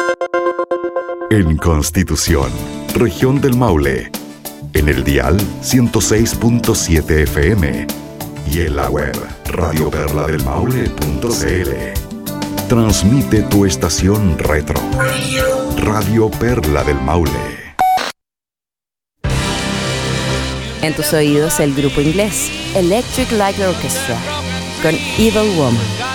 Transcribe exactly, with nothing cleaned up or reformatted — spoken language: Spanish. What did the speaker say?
En Constitución, región del Maule, en el dial ciento seis punto siete F M y en la web radio perla del maule punto c l. Transmite tu estación retro. Radio Perla del Maule. En tus oídos el grupo inglés Electric Light Orchestra con Evil Woman.